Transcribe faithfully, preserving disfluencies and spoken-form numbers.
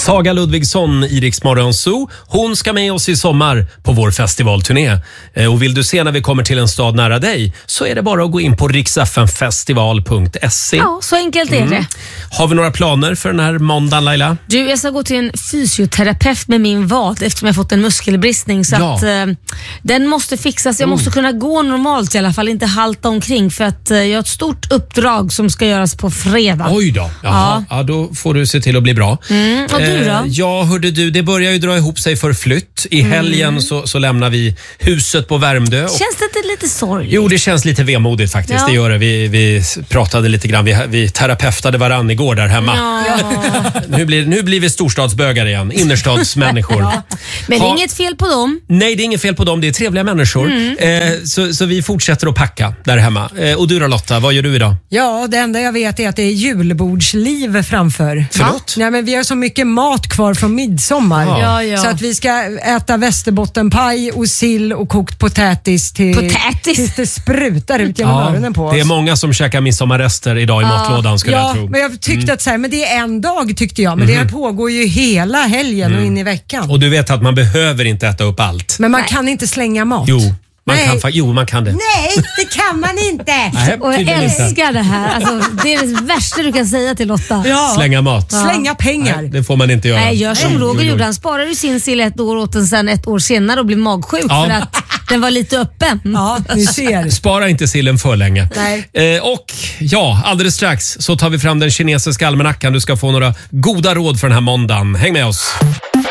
Saga Ludvigsson i Rix Morgon Zoo. Hon ska med oss i sommar på vår festivalturné. Eh, och vill du se när vi kommer till en stad nära dig så är det bara att gå in på riks f m festival punkt se. Ja, så enkelt är det. Mm. Har vi några planer för den här måndagen, Laila? Du, jag ska gå till en fysioterapeut med min vad eftersom jag fått en muskelbristning. Så Ja. att eh, den måste fixas. Jag måste kunna gå normalt i alla fall, inte halta omkring. För att eh, jag har ett stort uppdrag som ska göras på fredag. Oj då. Jaha. Ja. Ja, då får du se till att bli bra. Mm. Och du då? Eh, ja, hörde du, det börjar ju dra ihop sig för flytt. I helgen Mm. så, så lämnar vi huset på Värmdö. Och, Känns det inte lite sorgligt? jo, det känns lite vemodigt faktiskt. Ja. Det gör det. Vi, vi pratade lite grann. Vi, vi terapeutade varann igår där hemma. Ja. Nu, blir, nu blir vi storstadsbögar igen. Innerstadsmänniskor. Ja. Men det är Ha- inget fel på dem. Nej, det är inget fel på dem. Det är trevliga människor. Mm. Eh, så, så vi fortsätter att packa där hemma. Eh, och du då, Lotta, vad gör du idag? Ja, det enda jag vet är att det är julbordsliv framför. Förlåt? Nej, men vi har så mycket mat kvar från midsommar. Ja. Ja, ja. Så att vi ska äta västerbottenpaj och sill och kokt potatis till, Potatis? tills det sprutar ut genom öronen på oss. det är många som käkar midsommarrester idag i matlådan skulle Ja, jag tro. men jag tyckte att så här, men det är en dag tyckte jag, men det pågår ju hela helgen och in i veckan. Och du vet att man behöver inte äta upp allt. Men man kan inte slänga mat. Jo, man Nej. kan, fa- jo, man kan det. Nej, det kan man inte! Nej, Och jag tydligen inte. älskar det här. Alltså, det är det värsta du kan säga till Lotta. Ja. Slänga mat. Slänga pengar. Nej, det får man inte göra. Nej, gör som Jo, Roger jo, gjorde. jo. Han sparade ju sin sill ett år åt den sen ett år senare och blev magsjuk Ja. för att den var lite öppen. Ja, ni ser. Spara inte sillen för länge. Nej. Eh, och ja, alldeles strax så tar vi fram den kinesiska almanackan. Du ska få några goda råd för den här måndagen. Häng med oss.